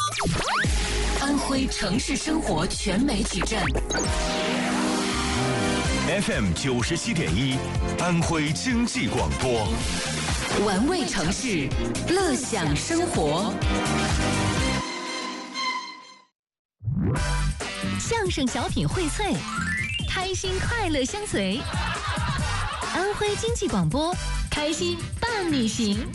安徽城市生活全媒体站 FM 97.1，安徽经济广播。 玩味城市，乐享生活。 相声小品荟萃，开心快乐相随。安徽经济广播，开心伴你行。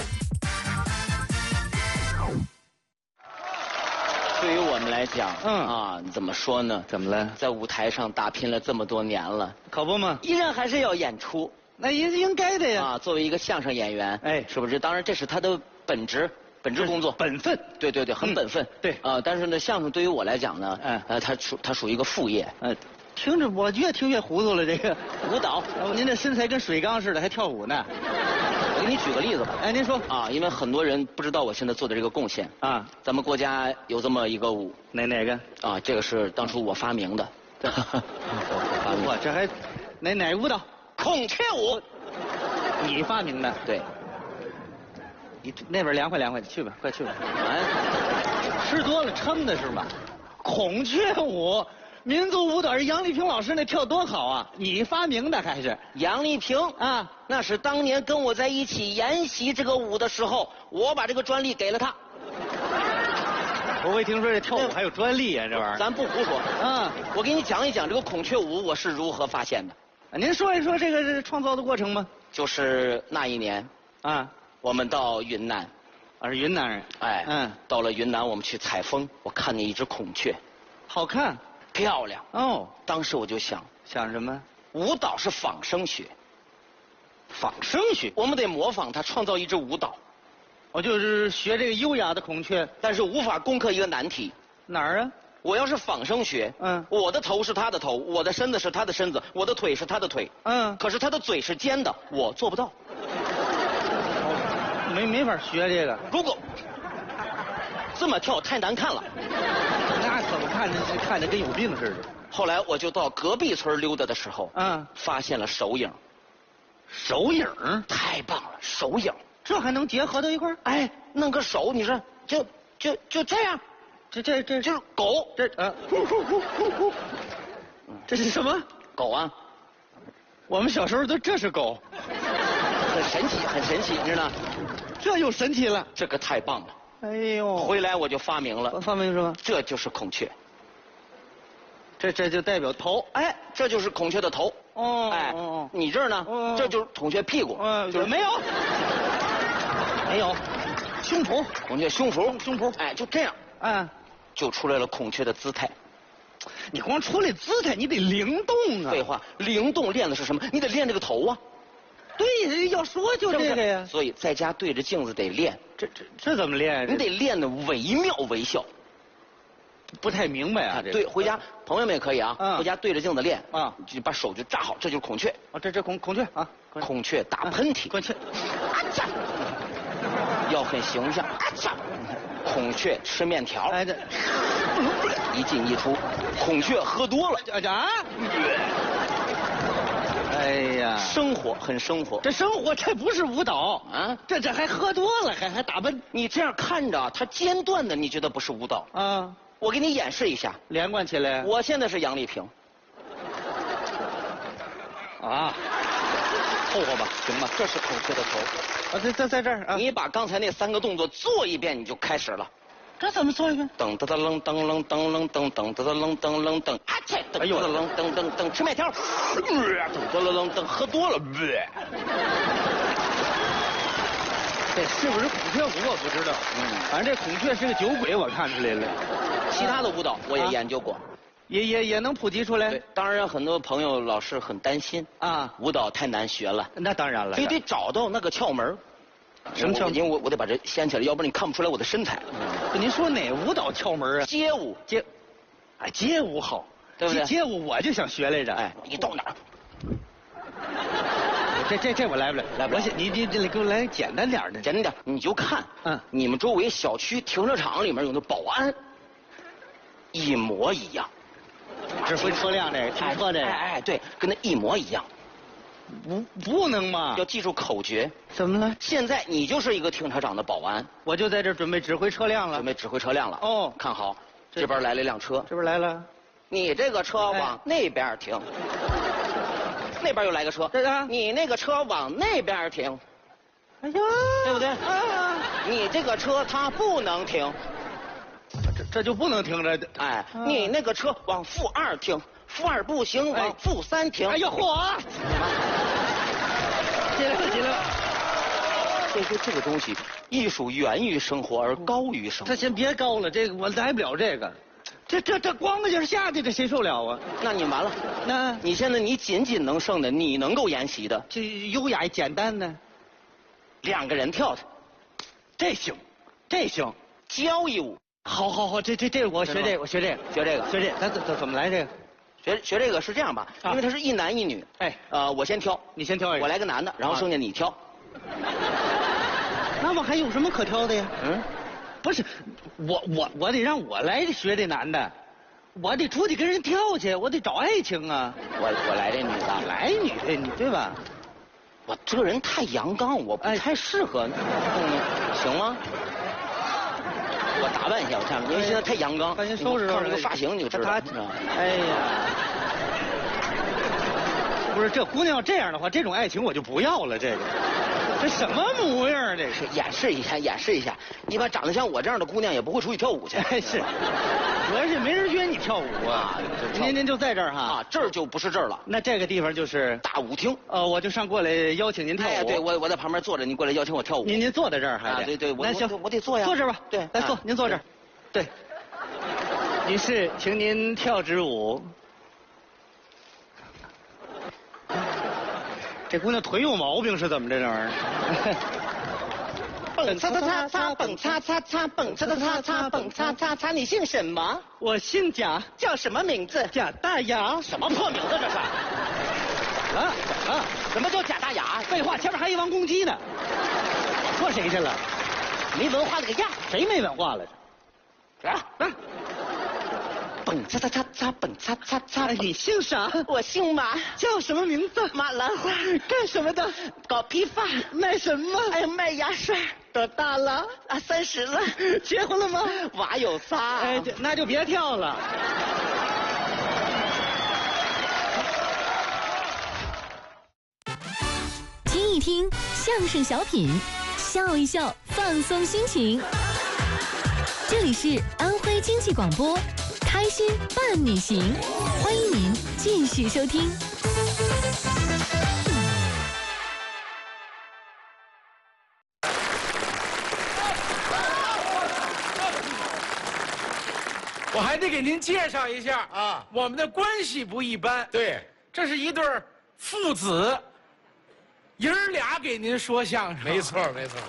对于我们来讲，怎么说呢？ 怎么了？ 在舞台上打拼了这么多年了， 可不嘛， 依然还是要演出。 那也应该的呀。 作为一个相声演员，是不是？当然，这是他的本职工作， 本分。 对，很本分。 对但是呢，相声对于我来讲呢，它属于一个副业。 听着我越听越糊涂了。这个舞蹈， 您这身材跟水缸似的，还跳舞呢。 我给你举个例子吧。 您说因为很多人不知道我现在做的这个贡献啊。 咱们国家有这么一个舞， 哪个？ 这个是当初我发明的。 我这还哪舞蹈？ 孔雀舞。 你发明的？ 对。 你那边凉快，去吧，快去吧。吃多了撑的是吧？孔雀舞。民族舞蹈是杨丽萍老师那跳多好啊！你发明的还是？ 杨丽萍啊，那是当年跟我在一起研习这个舞的时候，我把这个专利给了她。 我没听说这跳舞还有专利啊，这玩意儿。 咱不胡说。我给你讲一讲这个孔雀舞我是如何发现的。 您说一说这个创造的过程吗？ 就是那一年我们到云南。 是云南人。 到了云南我们去采风，我看见一只孔雀， 好看。 漂亮当时我就想什么？ 舞蹈是仿生学，我们得模仿它，创造一支舞蹈。 我就是学这个优雅的孔雀， 但是无法攻克一个难题。 哪儿啊？ 我要是仿生学，我的头是他的头，我的身子是他的身子，我的腿是他的腿，可是他的嘴是尖的，我做不到。 没法学这个。 如果这么跳太难看了。 那怎么看着跟有病似的。 后来我就到隔壁村溜达的时候，发现了手影。 手影太棒了，手影这还能结合到一块儿？ 弄个手，你说就这样， 这就是狗， 这是什么狗啊？ 我们小时候这是狗， 很神奇，你知道？ 这又神奇了， 这个太棒了。 哎呦！ 回来我就发明了。 发明什么？ 这就是孔雀。 这就代表头。 这就是孔雀的头。你这儿呢？这就是孔雀屁股。 就是没有。胸脯， 孔雀胸脯。就这样。就出来了孔雀的姿态。 你光出来姿态，你得灵动啊。 废话，灵动练的是什么？你得练这个头啊。 对，要说就这个呀。 所以在家对着镜子得练。 这怎么练？ 你得练得惟妙惟肖。 不太明白啊。 对，回家朋友们也可以啊。回家对着镜子练就把手就扎好，这就是孔雀。 这孔雀啊。 孔雀打喷嚏。 孔雀。 要很形象。孔雀吃面条。一进一出。孔雀喝多了。 哎呀， 很生活， 这生活这不是舞蹈啊！这还喝多了，还打扮。 你这样看着它间断的，你觉得不是舞蹈啊？ 我给你演示一下， 连贯起来。 我现在是杨丽萍。凑合吧，行吧？这是孔雀的头。 在这儿啊！ 你把刚才那3个动作做一遍，你就开始了。 这怎么做一遍？ 噔噔噔噔噔噔噔噔噔噔噔噔噔噔，噔噔噔噔噔，吃面条，噔噔噔噔，喝多了， 这是不是孔雀舞我不知道，反正这孔雀是个酒鬼，我看出来了。 其他的舞蹈我也研究过， 也能普及出来。 对，当然很多朋友老是很担心舞蹈太难学了。 那当然了， 所以得找到那个窍门。 什么窍门？ 因为我得把这掀起来，要不然你看不出来我的身材。 您说哪舞蹈窍门啊？ 街舞， 街舞好， 对不对？ 街舞我就想学来着。 你到哪儿？ 这我来不了，你给我来简单点的。 简单点，你就看，你们周围小区停车场里面有那保安，一模一样。 指挥车辆这个，停车这个， 对，跟那一模一样。 不能嘛？ 要记住口诀。 怎么了？ 现在你就是一个停车场的保安， 我就在这准备指挥车辆了。 准备指挥车辆了。 哦， 看好，这边来了一辆车， 这边来了。 你这个车往那边停。那边又来个车，你那个车往那边停。 哎呀， 对不对？你这个车它不能停。 这就不能停着。 哎，你那个车往负2停，负2不行，往负3停。 哎呀，嚯！起来了，起来了。 这个东西，艺术源于生活而高于生活。 他先别高了，这个我来不了这个。这光个劲儿下去，这谁受了啊？ 那你完了。 那你现在你仅能剩的，你能够研习的， 这优雅简单的 ，2个人跳的， 这行，这行， 交谊舞。 好，这我学这个，我学这个， 学这个， 学这个，咱怎么来这个？学这个是这样吧？因为他是一男一女。 哎， 我先挑， 你先挑一个， 我来个男的，然后剩下你挑。 那我还有什么可挑的呀？ 嗯， 不是，我得让我来学这男的，我得出去跟人跳去，我得找爱情啊。 我来这女的， 来女的，你对吧？ 我这个人太阳刚，我不太适合。行吗？我打扮一下，我看，因为现在太阳刚。 赶紧收拾收拾这个发型你就知道。 哎呀，不是这姑娘要这样的话，这种爱情我就不要了。这什么模样？这是掩饰一下，掩饰一下。一般长得像我这样的姑娘也不会出去跳舞去。 是，主要是没人约你跳舞啊。您就在这儿哈。 啊，这儿就不是这儿了。 那这个地方就是大舞厅。 我就上过来邀请您跳舞。 哎，对，我在旁边坐着，您过来邀请我跳舞。 您坐在这儿还得。 对， 那行， 我得坐呀。 坐这儿吧。 对， 来坐，您坐这儿。对。女士，请您跳支舞。这姑娘腿有毛病是怎么着这玩意儿？ 蹦擦擦擦擦，蹦擦擦擦，蹦擦擦擦擦，蹦擦擦擦。你姓什么？ 我姓贾， 叫什么名字？ 贾大牙。 什么破名字这是？什么叫贾大牙？ 废话，前面还一王公鸡呢。说谁去了？ 没文化了个样。 谁没文化了？ 蹦擦擦擦擦，蹦擦擦擦。 你姓啥？ 我姓马。 叫什么名字？ 马兰花。 干什么的？ 搞批发。 卖什么？ 哎呀，卖牙刷。 多大了 ？30了。 结婚了吗？ 娃有仨。 哎，那就别跳了。 听一听相声小品，笑一笑，放松心情。这里是安徽经济广播，开心伴你行，欢迎您继续收听。 我还得给您介绍一下啊，我们的关系不一般。 对， 这是一对父子，爷儿俩给您说相声。 没错。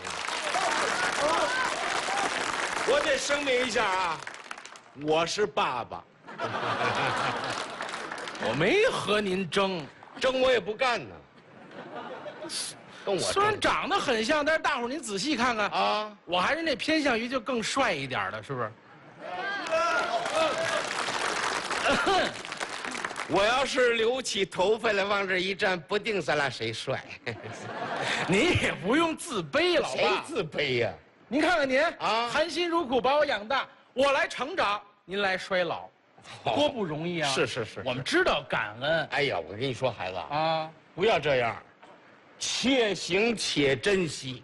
我得声明一下啊，我是爸爸。 我没和您争我也不干呢。跟我虽然长得很像，但是大伙儿您仔细看看啊，我还是那偏向于就更帅一点的，是不是？ 我要是留起头发来往这一站，不定咱俩谁帅。 您也不用自卑，老爸。 谁自卑呀？ 您看看您啊， 含辛茹苦把我养大，我来成长，您来衰老，多不容易啊！ 是， 我们知道感恩。 哎呀，我跟你说，孩子啊， 不要这样，且行且珍惜。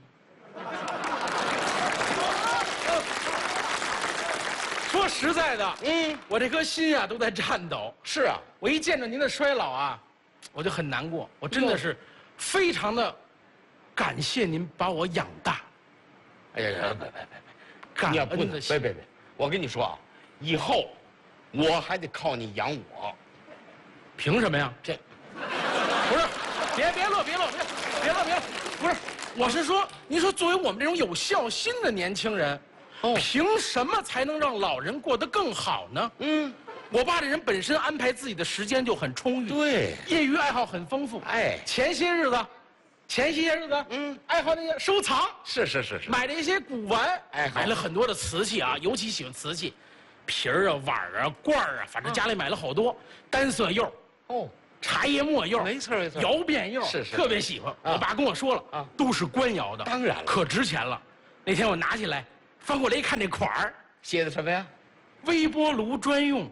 说实在的，我这颗心啊都在颤抖。 是啊， 我一见着您的衰老啊，我就很难过。我真的是非常的感谢您把我养大。 哎呀， 感恩的心。 别，我跟你说啊，以后我还得靠你养我。 凭什么呀？这不是，别乐，不是，我是说，您说作为我们这种有孝心的年轻人。凭什么才能让老人过得更好呢？我爸这人本身安排自己的时间就很充裕， 对， 业余爱好很丰富。哎，前些日子，爱好那些收藏， 是， 买了一些古玩，买了很多的瓷器啊，尤其喜欢瓷器，瓶儿啊、碗啊、罐儿啊，反正家里买了好多单色釉。 茶叶末釉， 没错没错窑变釉， 是特别喜欢。我爸跟我说了啊都是官窑的， 当然了可值钱了。那天我拿起来翻过来一看，这款儿写的什么呀？ 微波炉专用。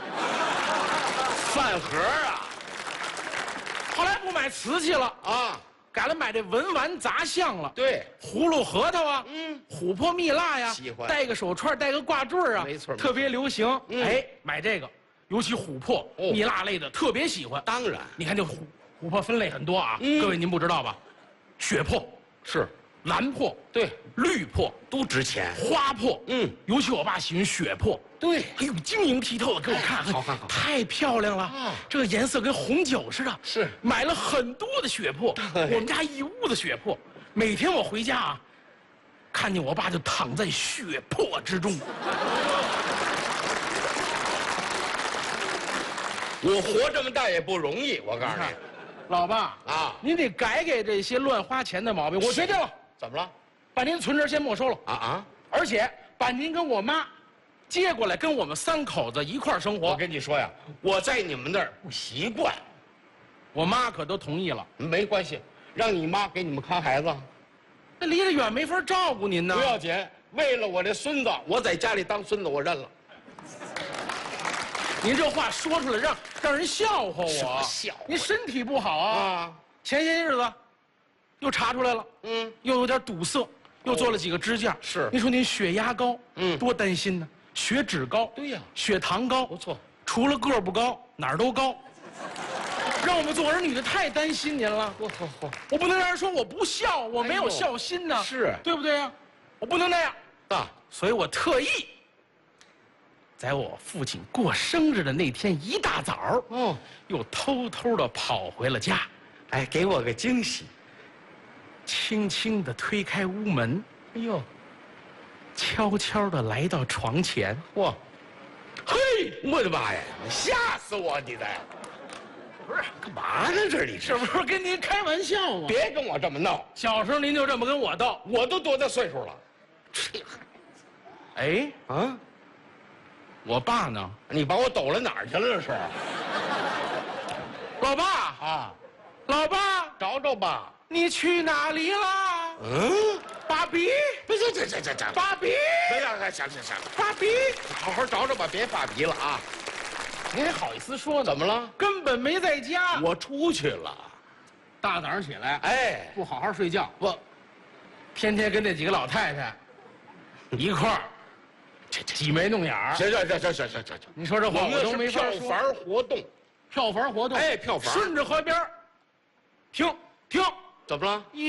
饭盒啊后来不买瓷器了， 啊！ 改了买这文玩杂项了。 对， 葫芦核桃啊，琥珀蜜蜡呀， 喜欢戴个手串，戴个挂坠啊， 没错特别流行。 嗯哎，买这个，尤其琥珀、 哦蜜蜡类的特别喜欢。 当然你看这琥珀分类很多啊，各位您不知道吧？血珀、 是， 蓝珀、 对， 绿珀、 都值钱。 花珀，尤其我爸喜欢血珀。 对， 哎呦，晶莹剔透的，给我看看， 好看好太漂亮了啊这个颜色跟红酒似的。 是买了很多的血珀， 对我们家一屋子血珀。每天我回家啊，看见我爸就躺在血泊之中。 我活这么大也不容易，我告诉你。 老爸啊您得改这些乱花钱的毛病。我决定了， 怎么了？ 把您存折先没收了， 啊！ 而且把您跟我妈接过来，跟我们3口子一块儿生我活。 跟你说呀，我在你们那儿不习惯。 我妈可都同意了。 没关系，让你妈给你们看孩子， 那离得远没法照顾您呢。 不要紧。为了我这孙子，我在家里当孙子，我认了。 您这话说出来让人笑话什么我。 笑话您身体不好啊。 啊， 前些日子又查出来了，又有点堵塞，又做了几个支架。 是您说您血压高，多担心呢。血脂高， 对呀血糖高， 不错。 除了个儿不高，哪儿都高，让我们做儿女的太担心您了。 嚯， 我不能让人说我不孝，我没有孝心呢， 是对不对呀？我不能那样， 大所以我特意在我父亲过生日的那天一大早，又偷偷的跑回了家， 哎，给我个惊喜。 轻轻的推开屋门， 哎呦， 悄悄的来到床前。 嚯，嘿，我的妈呀！吓死我！你的，不是干嘛呢？这里这不是跟您开玩笑吗？ 别跟我这么闹！ 小时候您就这么跟我斗。 我都多大岁数了？ 哎， 啊， 我爸呢？ 你把我抖了哪儿去了？这是老爸， 啊， 老爸， 找找吧。 你去哪里了？爸比， 不是这， 爸比， 不要行， 爸比， 好好找找吧，别发脾了啊！ 您还好意思说呢？ 怎么了？ 根本没在家。 我出去了。 大早上起来， 哎， 不好好睡觉， 我天天跟那几个老太太一块儿挤眉弄眼儿。 行， 你说这话我都没法票说。 房活动， 票房活动， 哎票房顺着河边儿停， 怎么了？